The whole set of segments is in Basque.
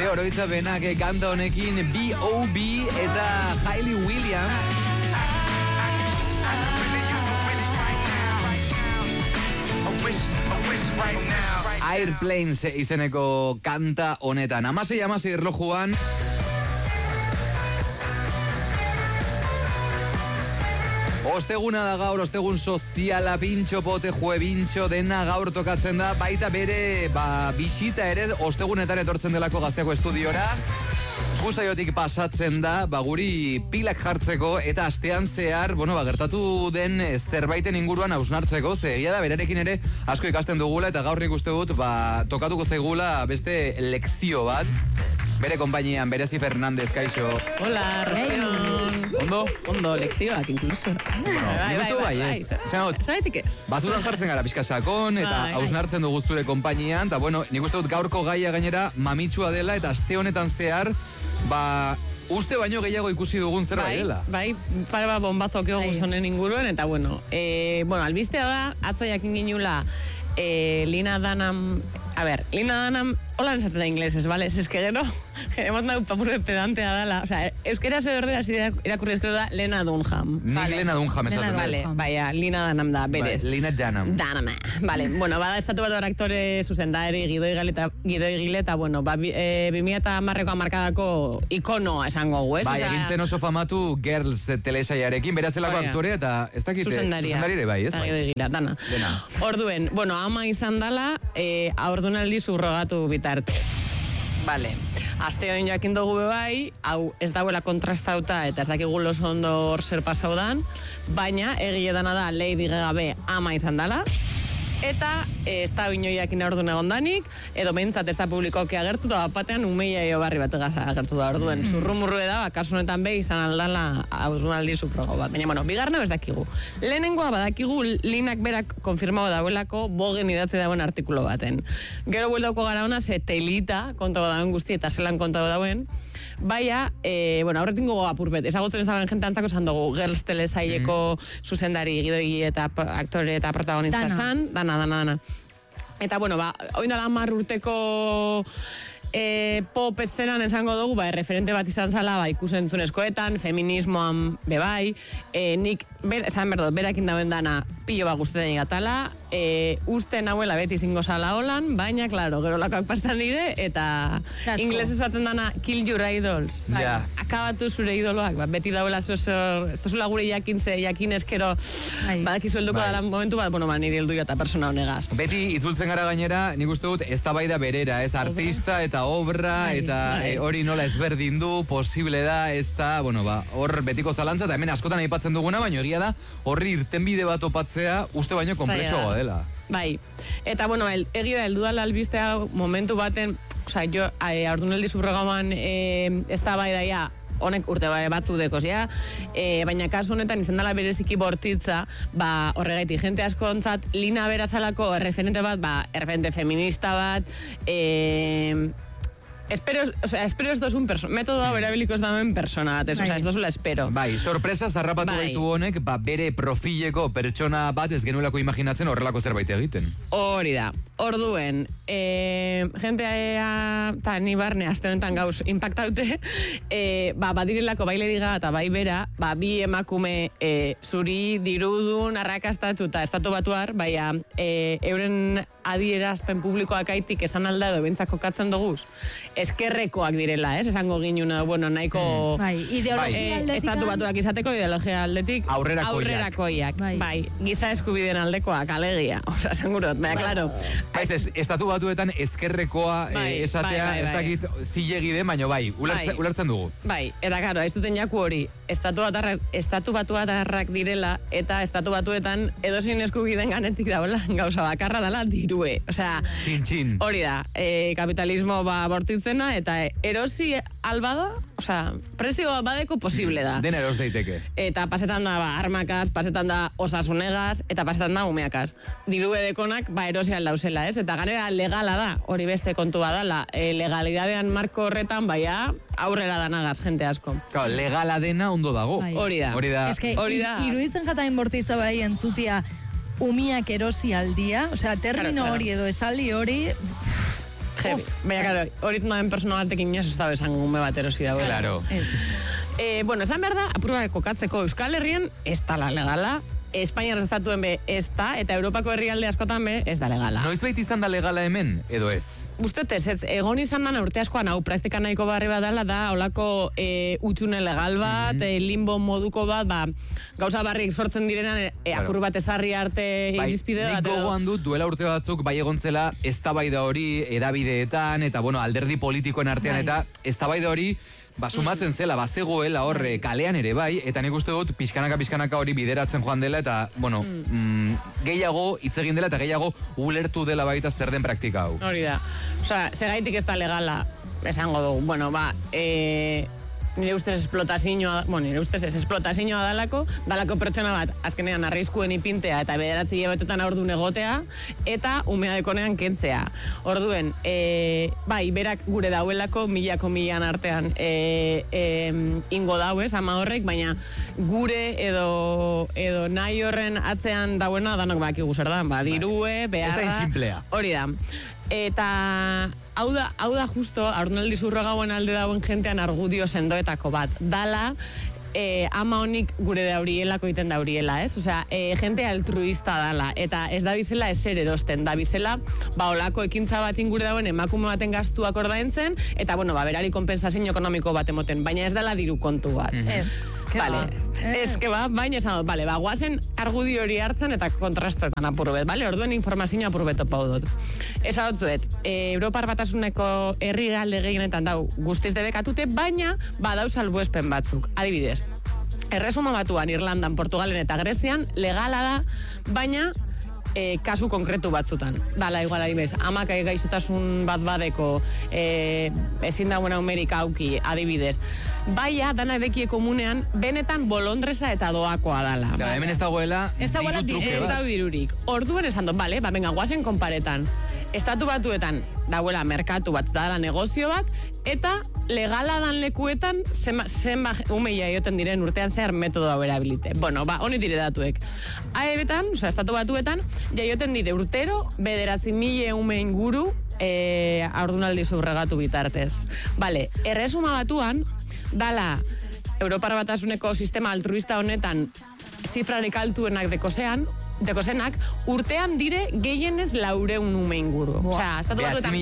oroitzapenak kanta honekin B.O.B. eta Hayley Williams. Airplanes izeneko kanta honetan. 16 erlojuan. Osteguna da gaur, ostegun soziala, pintxo, pote, juebintxo, dena gaur tokatzen da. Baita bere, bisita ere, ostegunetan etortzen delako Gazteako estudiora. Gusaiotik pasatzen da, guri pilak jartzeko eta astean zehar, gertatu den zerbaiten inguruan hausnartzeko, ze egia da berarekin ere asko ikasten dugula eta gaur nik uste dut, tokatuko zaigula beste lekzio bat. Bere konpainian, Berezi Fernandez, kaixo. Hola, Rocío. Ondo, lekzioak, inkluso. Bai. Zaitik ez? Batzutan jartzen gara pixka sakon eta hausnartzen dugu zure konpainian, eta nik uste dut gaurko gaia gainera mamitsua dela eta aste honetan zehar, uste baino gehiago ikusi dugun zerbait dela. Bai, para bombazok honen inguruen, eta albistea da, atzo jakin ginula, Lina Dunham, Lina Dunham, hola esaten da inglesez, ¿vale? Es que gero, hemos dado papur de pedantea dala, euskera se dorde así irakurri eskero da Lena Dunham. Ni Lena Dunham esaten. Vale, Lina Dunham da, berez. Lina Dunham. Vale, bada estatu bat aktore zuzendari Guido Igile eta 2010ko hamarkadako ikonoa esango gu, ez? Egin zen oso famatu Girls telesailarekin, berazelako aktore eta ez dakite. Zuzendari bai, ez? Guido Igile, dana. Orduen, ama izan dala, aurdunaldi subrogatu bitarte. Vale. Aste hoin jakin dugu bai, hau ez dauela kontrastauta eta ez dakigu oso ondo hor zer pasau dan, baina egia dana da Lady Gaga be ama izan dala, eta ez da ino jakin aurdun egondanik, edo behintzat ez da publikoki agertu, eta batean umeia barri bat agertu da orduen. Zurrumurru da, kasu honetan be izan aldala aurdunaldi suprogo bat. Baina, bigarna ez dakigu. Lehenengoa badakigu Linak berak konfirmau dauelako bogen idatzi dauen artikulo baten. Gero bueltauko gara hona, ze telita kontago dauen guzti eta zelan kontago dauen, baina, aurretingo apurpet, ezagutzen ez dagoen jente antzako esan dugu, Girls telesaileko zuzendari Guido eta aktore eta protagonista zan, dana. Eta, oindala 10 urteko pop eszenan esango dugu, referente bat izan zala, ikusentzunezkoetan, feminismoan bebai, nik, esan berdot, berakin dauen dana pilo bat guztetan igatala, uste nahuela beti zingo zala holan, baina, klaro, gero lakoak pastan dire, eta ingles esaten dana kill your idols. Akabatu zure idoloak, beti dauela zozor, ez tozula gure jakin eskero, badakizu helduko dala momentu bat, niri heldu eta persona honegaz. Beti itzultzen gara gainera, nik uste dut, ez da bai da berera, ez artista eta obra, eta hori nola ezberdin du, posible da, ez da, hor betiko zalantza, eta hemen askotan aipatzen duguna, baina egia da, horri irtenbide bat opatzea, uste baino komplexoa dela. Bai, eta egia da, heldu dala albistea momentu baten, jo, aurdunaldi subrogaman ez da bai daia, honek urte batzu dekoz, baina kasu honetan izan dela bereziki bortitza, horregaitik, jente asko ontzat, Lina berazalako referente bat, referente feminista bat, espero ez dozun metodo hau erabiliko ez dauen persona bat, ez dozula espero. Bai, sorpresa zarrapatu gaitu honek, bere profileko pertsona bat ez genuelako imaginatzen horrelako zerbait egiten. Hori da, orduen, jentea eta ni barne aste honetan gauz impactaute, badirelako bai Lady Gaga eta bai bera, bi emakume zuri, dirudun, arrakastatu eta estatu batuar, baina euren adierazpen publikoak aitik esan alda edo bentzako katzen duguz, eskerrekoak direla, esango ginuna, nahiko estatu batuak izateko, ideologia aldetik aurrerakoiak. Bai, giza eskubideen aldekoak, alegia, esangurot, klaro. Estatu batuetan eskerrekoa esatea, ez dakit zilegi den, baina ulertzen dugu. Bai, eta klaro, ez duten jaku hori, estatu batuatarrak direla, eta estatu batuetan edozein eskubideen ganetik daula, gauza bakarra dela dirue. Txin. Hori da, kapitalismo bortitzena, eta erosi albada, prezioa badeko posible da. Den eros daiteke. Eta pasetan da armakaz, pasetan da osasunegaz, eta pasetan da umeakaz. Diru edekonak erosi aldauzela, ez? Eta ganera legala da, hori beste kontu badala. Legalidadean marko horretan, aurrera danagaz, jente asko. Legala dena ondo dago. Hori da. Ez que, iruditzen jatain bortitza entzutia umiak erosi aldia, termino hori edo esaldi hori... Heavy. Baina, claro, horit noen persona batekin ez da esan ume bat erosi dago. Claro. Bueno, esan behar da, apurua kokatzeko Euskal Herrien ez da legala, Espainiar estatuen be ez da, eta Europako herrialde askotan be ez da legala. Noizbait izan da legala hemen, edo ez? Ustet ez, egon izan da urte askoan hau praktika nahiko barri bat dela da, holako utxune legal bat, limbo moduko bat, gauza barrik sortzen direnan, apur bat ezarri arte irizpide bat. Nik gogoan dut, duela urte batzuk, bai egontzela, eztabaida hori edabideetan, eta bueno, alderdi politikoen artean, eta eztabaida hori, sumatzen zela, zegoela horre kalean ere bai, eta nik uste dut pixkanaka hori bideratzen joan dela, eta, bueno, gehiago hitz egin dela, eta gehiago ulertu dela baita zer den praktika hau. Hori da. Osea, segaitik ez da legala, esango dugu. Bueno, nire ustez esplotazioa dalako pertsona bat, azkenean arriskuen ipintea eta bederatzi hilabetetan aurdun egotea, eta umea dekonean kentzea. Orduen, berak gure dauelako milan artean ingo dauez, ama horrek, baina gure edo nahi horren atzean dauena danok bakigu zer da, dirue, beharra. Ez da insimplea. Hori da. Eta hau da justo, Haurdunaldi Zurrogauen alde dauen jentean argudio sendoetako bat. Dala, ama honik gure daurielako iten dauriela, ez? Osea, jente altruista dala, eta ez da bizela eser erosten, da bizela, olako ekintza bat ingure dauen emakume baten gastuak ordaintzen, eta, berari kompensazio ekonomiko bat emoten, baina ez dala diru kontu bat. Baina esan dut, guazen argudio hori hartzen eta kontrastoetan apurbet, orduen informazioa apurbet opau dut. Esan dut, Europar Batasuneko herri galde gehienetan dau guztiz debekatute, baina badau salbuespen batzuk, adibidez. Erresuma Batuan, Irlandan, Portugalen eta Grezian legala da, baina kasu konkretu batzutan. Dala, igual adibidez, amak gaixotasun bat badeko, ezin dauen Amerika auki, adibidez. Baina, dana edekie komunean, benetan bolondresa eta doakoa dala. Hemen ez dagoela dirurik. Orduen esan dut, venga, guazen konparetan. Estatu Batuetan dauela merkatu bat, dala negozio bat, eta legala dan lekuetan zenba umeia ioten diren urtean zehar metodo hau erabilite. Honi dire datuek. Aebetan, Estatu Batuetan, jaioten dire urtero, 9.000 ume inguru haurdunaldi zurregatu bitartez. Erresuma Batuan, dala Europar Batasuneko sistema altruista honetan zifrarik altuenak dekosenak, urtean dire gehienez 400 ume inguru. Osea, Estatu Batuetan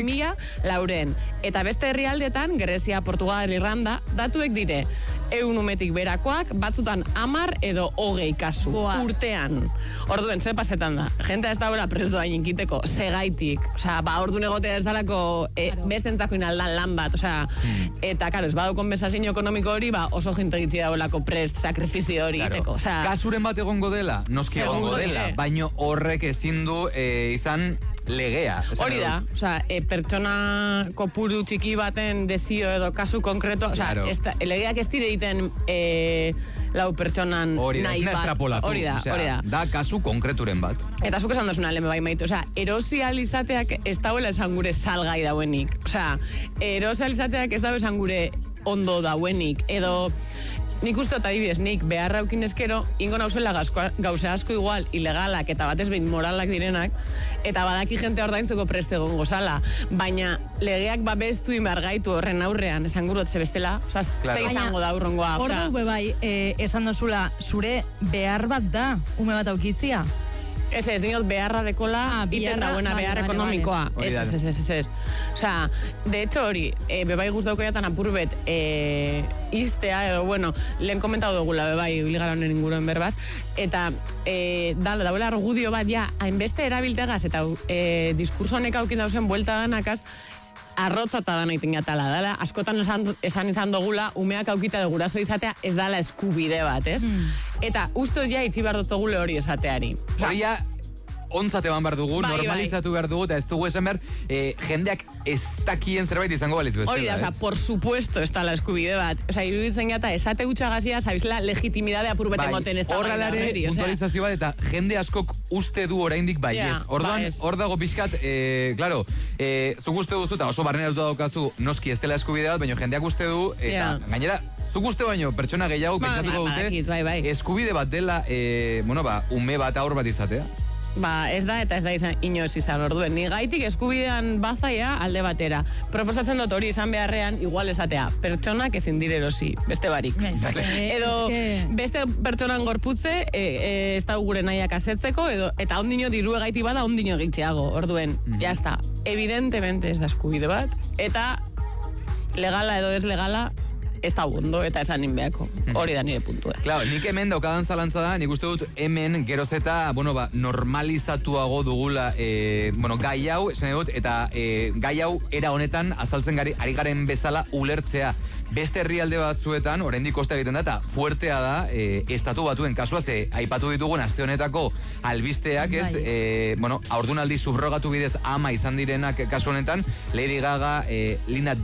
9.000 eta beste herrialdetan, Grezia, Portugal, Irlanda, datuek dire 100 umetik berakoak, batzutan 10 edo 20 kasu. Urtean. Orduen, ze pasetan da. Jente ez daura prest doain inkiteko, segaitik. Osea, ordun egotea ez dalako bestentzako inaldan lan bat. Osea, eta, karo, ez badu konbensazio ekonomiko hori, oso jente gitzi daulako prest, sakrifizio hori iteko. Kasuren bat egongo dela, noski egongo dela, baino horrek ezin du izan legea. Hori da, pertsona kopuru txiki baten desio edo kasu konkreto, legeak ez dire egiten lau pertsonan nahi bat. Hori da. Da kasu konkreturen bat. Eta zuk esan dozuna lehen bai maite, erosializateak ez dauela esan gure salgai dauenik. Erosializateak ez dauela esan gure ondo dauenik, edo nik uste adibidez, nik beharra aukin eskero, ingo nauzuela gauze asko igual ilegalak eta batez behin moralak direnak, eta badaki jente ordaintzeko preste egongo zala, baina legeak babestu inbargaitu horren aurrean, esan gurotze bestela, ze izango da urrongoa. Ordu esan dozula, zure behar bat da, ume bat aukitzia? Ez, dinot beharra dekola, iten dagoena behar ekonomikoa. Ez. Osea, de hecho hori, bebai guztauko jatan apurbet iztea, edo, lehen komentau dugula bebai ligara honen inguruen berbaz, eta dauela argudio bat, hainbeste erabiltegaz, eta diskurso honek aukin dauzen buelta danakaz, arrotzata da nahi tingatala, dala, askotan esan izan dugula, umeak aukita de guraso izatea ez dala eskubide bat, ez? Eta uste itxi behar dut hori esateari. Hori ontzat eman behar dugu, normalizatu behar dugu, eta ez dugu esan behar, jendeak ez dakien zerbait izango balitz bezala. Hori da, por supuesto, ez da la eskubide bat. Iruditzen gata, esate gutxagazia, zabizela legitimidade apurbete moten ez da. Horrelare, puntualizazio bat, eta jende askok uste du oraindik baietz. Orduan, hor dago pixkat, klaro, zuk uste duzu, eta oso barneratu daukazu, noski ez dela eskubide bat, baina jendeak uste du, eta gainera, zuk uste baino, pertsona gehiago pentsatuko dute, eskubide bat dela, ume bat, aur bat izatea. ez da eta ez da izan inoz izan orduen. Ni gaitik eskubidean bazaia alde batera. Proposatzen dut hori izan beharrean, igual esatea, pertsonak ezin dire erosi, beste barik. Edo beste pertsonan gorputze, ez da gure nahiak asetzeko, eta ondino diru egaiti bada, ondino egitxeago, orduen. Jazta, evidentemente ez da eskubide bat, eta legala edo deslegala, ez da ondo eta esan inbeako. Hori da nire puntua. Claro, nik hemen daukadan zalantza da, nik uste dut hemen geroz eta, normalizatuago dugula, gai hau, esan dut, eta gai hau era honetan azaltzen ari garen bezala ulertzea. Beste herrialde batzuetan, oraindik kosta egiten da, eta fuertea da, estatu batuen kasua, ze aipatu ditugun aste honetako albisteak, ez, haurdunaldi subrogatu bidez ama izan direnak kasu honetan, Lady Gaga, Lina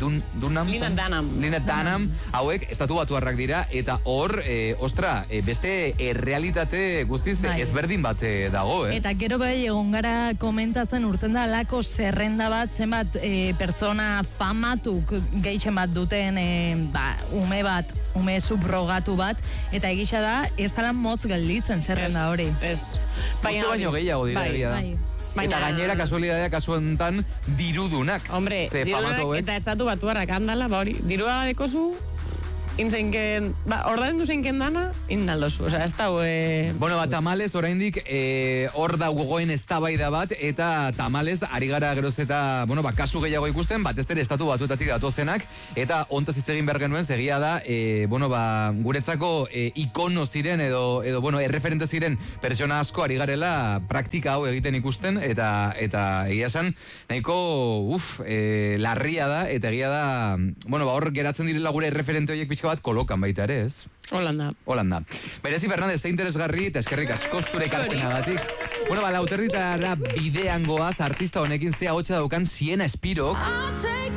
Dunham, hauek estatu batuarrak dira, eta hor, beste errealitate guztiz ezberdin bat dago, Eta gero bai, egon gara komentatzen urten da alako zerrenda bat, zenbat pertsona famatuk gehitxen bat duten ume subrogatu bat, eta egisa da, ez dala motz gelditzen zerrenda hori. Uste baino gehiago dira egia da. Eta gainera kasualidadea kasu honetan dirudunak. Hombre, dirudunak eta estatu batuarrak handala, dirua dekozu, inzeinken, ordaindu zeinken dana, indaldozu, ez da, tamales, oraindik, hor da gogoen eztabaida bat, eta tamales, ari gara geroz eta, kasu gehiago ikusten, batez ere estatu batuetatik datozenak, eta ontaz hitz egin behar genuen, segia da, guretzako ikono ziren, edo erreferente ziren pertsona asko ari garela praktika hau egiten ikusten, eta egia esan, nahiko, larria da, eta egia da, hor geratzen direla gure erreferente horiek pixka bat kolokan baita ere, ez? Holanda. Berezi Fernandez, ze interesgarri eta eskerrik asko zure ekarpenagatik. Lauterritara bidean goaz, artista honekin zea hotxa daukan Siena Spirok.